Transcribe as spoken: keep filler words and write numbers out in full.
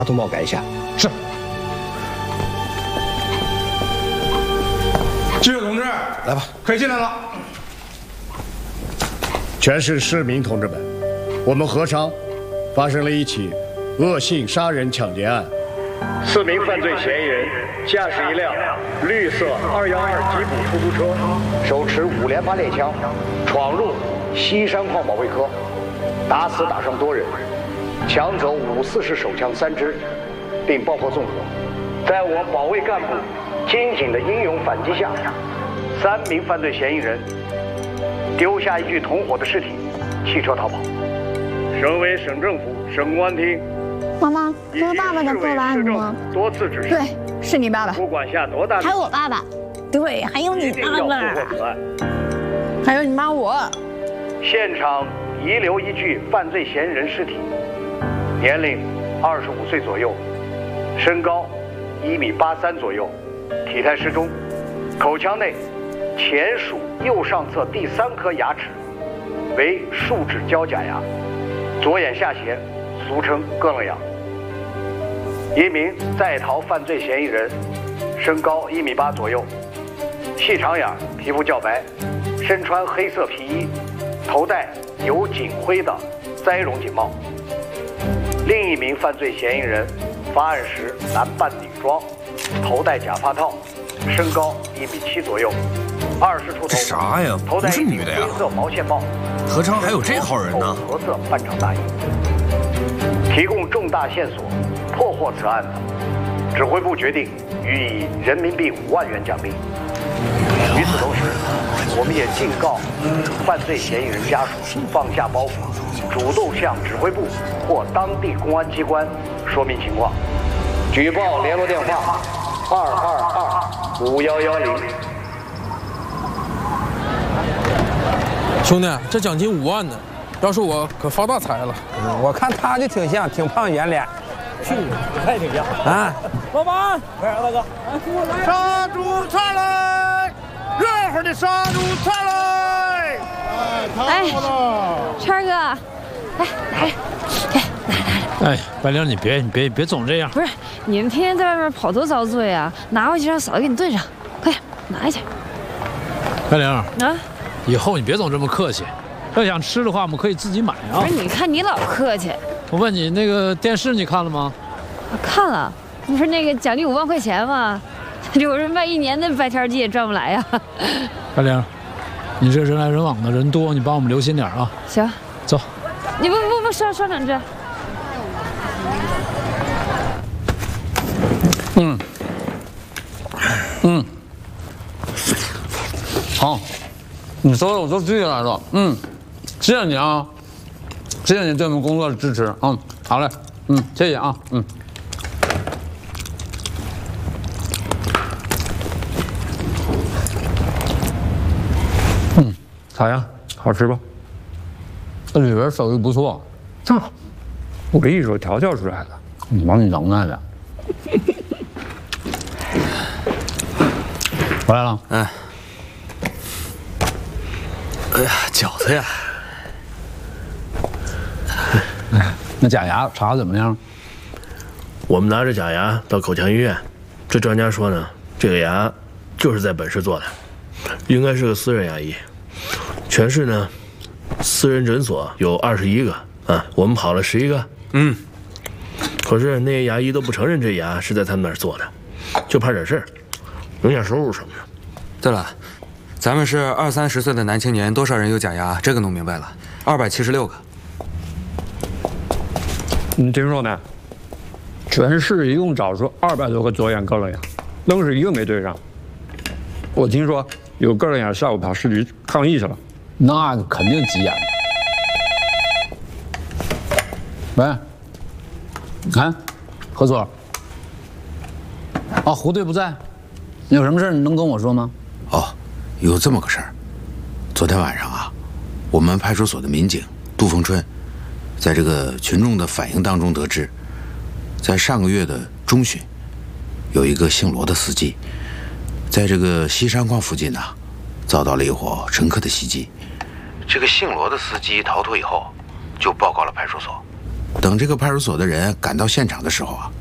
通报改一下。 是。 记者同志， 来吧， 可以进来了。 全市市民同志们，我们合昌发生了一起恶性杀人抢劫案，四名犯罪嫌疑人驾驶一辆绿色二幺二吉普出租车，手持五连发猎枪，闯入西山矿保卫科，打死打伤多人，抢走五四式手枪三支，并爆破纵火。在我保卫干部精警的英勇反击下，三名犯罪嫌疑人丢下一具同伙的尸体，弃车逃跑。省委、省政府、省公安厅。 妈妈，这是爸爸的作案吗？ 多次指示。 对，是你爸爸。 不管下多大。 还有我爸爸。对，还有你爸爸。 还有你妈我。 现场遗留一具犯罪嫌疑人尸体，年龄二十五岁左右，身高一米八三左右，体态适中，口腔内前属右上侧第三颗牙齿为树脂胶假牙，左眼下斜，俗称咯楞牙。一名在逃犯罪嫌疑人，身高一米八左右，细长眼，皮肤较白，身穿黑色皮衣，头戴有警徽的栽绒警帽。另一名犯罪嫌疑人发案时男扮女装，头戴假发套，身高一米七左右，二十出头。 啥呀？ 头戴不是女的呀？ 黑色毛线帽。 合昌还有这号人呢？ 褐色半长大衣。提供重大线索，破获此案的，指挥部决定予以人民币五万元奖励。与此同时，我们也警告犯罪嫌疑人家属放下包袱，主动向指挥部或当地公安机关说明情况。举报联络电话：二二二五幺幺零。 兄弟，这奖金五万呢，要是我可发大财了。 嗯，我看他就挺像，挺胖圆脸。 是，他也挺像啊。 老板， 不是大哥， 杀猪菜来，热乎的杀猪菜来。 哎，圈儿哥，来拿着，哎，拿拿哎，白玲，你别你别别总这样。 不是，你们天天在外面跑多遭罪啊！拿回去让嫂子给你炖上，快点拿一下。 白玲啊， 以后你别总这么客气，要想吃的话，我们可以自己买啊。 不是，你看你老客气。 我问你，那个电视你看了吗？ 我看了，不是那个奖励五万块钱吗？有人卖一年的白条鸡也赚不来呀。 白玲，你这人来人往的，人多，你帮我们留心点啊。 行， 走。 你不不不烧烧两只。 嗯，嗯，好，你说的我都记下来了。嗯，谢谢你啊，谢谢你对我们工作的支持。嗯，好嘞，嗯，谢谢啊，嗯。嗯，咋样？好吃吧？这里边手艺不错。啊，我跟你说，调教出来的。你往你能耐的。回来了。 哎。哎呀，饺子呀！ 那假牙查怎么样？ 我们拿着假牙到口腔医院，这专家说呢，这个牙就是在本市做的，应该是个私人牙医。全市呢，私人诊所有二十一个啊，我们跑了十一个。嗯。可是那些牙医都不承认这牙是在他们那儿做的，就怕惹事儿，影响收入什么的。 对了，咱们是二三十岁的男青年，多少人有假牙？这个弄明白了，二百七十六个。 你听说没？全市一共找出二百多个左眼咯楞牙，愣是一个没对上。我听说有咯楞牙下午跑市局抗议去了，那肯定急眼。喂，你看，何所？啊，胡队不在，你有什么事你能跟我说吗？ 哦，有这么个事儿。昨天晚上啊，我们派出所的民警杜逢春，在这个群众的反映当中得知，在上个月的中旬，有一个姓罗的司机，在这个西山矿附近呢、啊，遭到了一伙乘客的袭击。这个姓罗的司机逃脱以后，就报告了派出所。 等这个派出所的人赶到现场的时候啊，